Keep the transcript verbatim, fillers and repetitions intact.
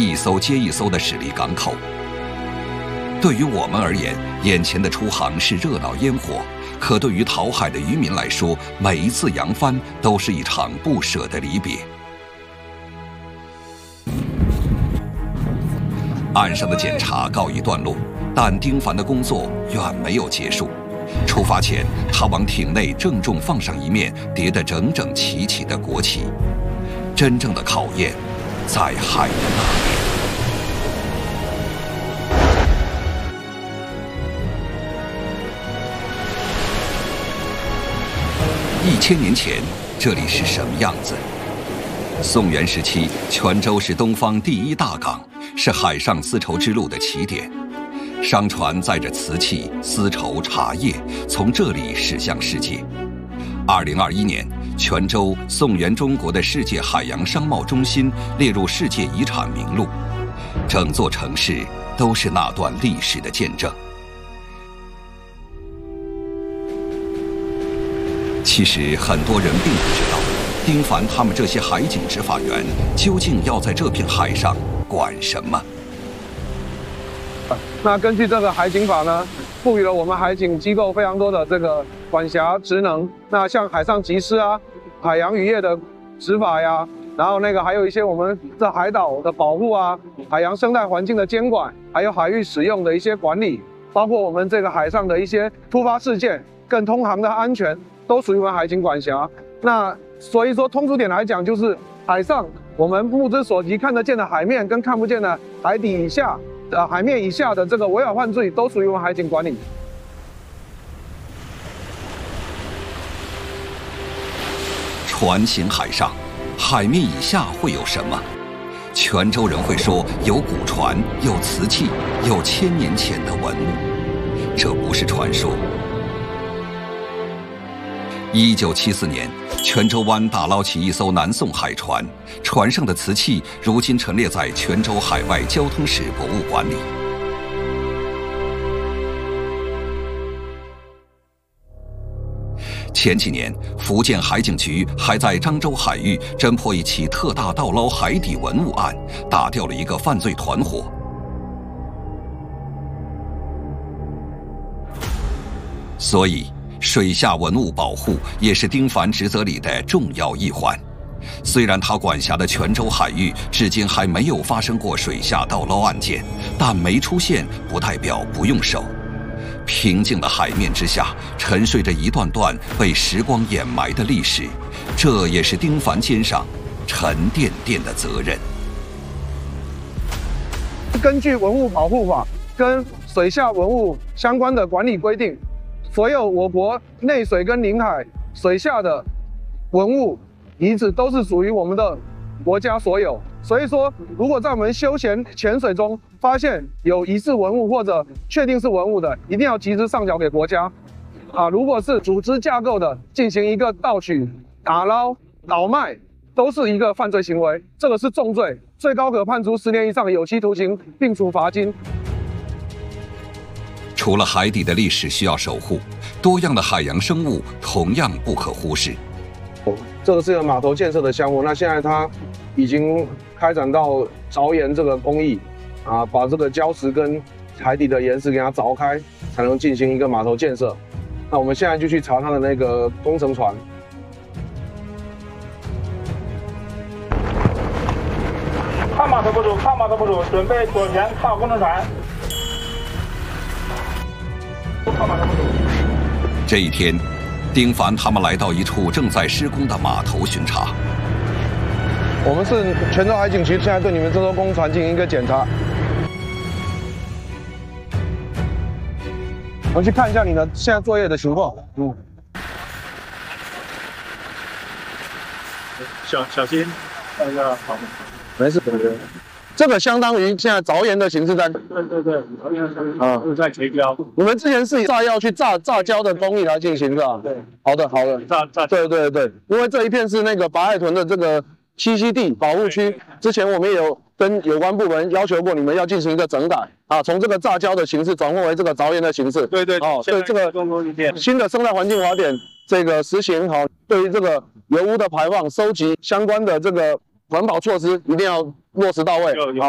一艘接一艘的驶离港口。对于我们而言，眼前的出航是热闹烟火，可对于讨海的渔民来说，每一次扬帆都是一场不舍的离别。岸上的检查告一段落，但丁凡的工作远没有结束。出发前，他往艇内郑重放上一面叠得整整齐齐的国旗。真正的考验，在海的那边。一千年前，这里是什么样子？宋元时期，泉州是东方第一大港，是海上丝绸之路的起点。商船载着瓷器、丝绸、茶叶，从这里驶向世界。二零二一年，泉州宋元中国的世界海洋商贸中心列入世界遗产名录，整座城市都是那段历史的见证。其实很多人并不知道，丁凡他们这些海警执法员究竟要在这片海上管什么。 那根据这个海警法呢，赋予了我们海警机构非常多的这个管辖职能。那像海上缉私啊、海洋渔业的执法呀，然后那个还有一些我们的海岛的保护啊、海洋生态环境的监管，还有海域使用的一些管理，包括我们这个海上的一些突发事件跟通航的安全，都属于我们海警管辖。那所以说，通俗点来讲，就是海上我们目之所及看得见的海面跟看不见的海底以下。呃，海面以下的这个违法犯罪都属于我们海警管理。 船行海上，海面以下会有什么？泉州人会说有古船，有瓷器，有千年前的文物。这不是传说。一九七四年，泉州湾打捞起一艘南宋海船，船上的瓷器如今陈列在泉州海外交通史博物馆里。前几年，福建海警局还在漳州海域侦破一起特大盗捞海底文物案，打掉了一个犯罪团伙。所以，水下文物保护也是丁凡职责里的重要一环。虽然他管辖的泉州海域至今还没有发生过水下盗捞案件，但没出现不代表不用手。平静的海面之下，沉睡着一段段被时光掩埋的历史，这也是丁凡肩上沉甸甸的责任。 根据文物保护法跟水下文物相关的管理规定，所有我国内水跟领海水下的文物遗址都是属于我们的国家所有。所以说，如果在我们休闲潜水中发现有疑似文物或者确定是文物的，一定要及时上缴给国家。啊，如果是组织架构的进行一个盗取、打捞、倒卖，都是一个犯罪行为，这个是重罪，最高可判处十年以上有期徒刑，并处罚金。 除了海底的历史需要守护，多样的海洋生物同样不可忽视。 这个是个码头建设的项目，那现在它已经开展到凿岩这个工艺，啊，把这个礁石跟海底的岩石给它凿开，才能进行一个码头建设。那我们现在就去查它的那个工程船。 看码头部署，看码头部署，准备左舷靠工程船。看码头部署。 这一天，丁凡他们来到一处正在施工的码头巡查。 我们是泉州海警局，现在对你们这艘工船进行一个检查。我们去看一下你的现在作业的情况。嗯。 小小心，看一下好。 没事，没事。这个相当于现在凿岩的形式在。 对对对，啊，是在垂标。 你们之前是以炸药去炸炸礁的工艺来进行是吧？ 对。 好的，好的。 炸炸。 对对对，因为这一片是那个白海豚的这个栖息地保护区，之前我们也有跟有关部门要求过，你们要进行一个整改啊，从这个炸礁的形式转换为这个凿岩的形式。 对对。 哦，所以这个新的生态环境法典这个实行好，对于这个油污的排放、收集相关的这个环保措施一定要落实到位。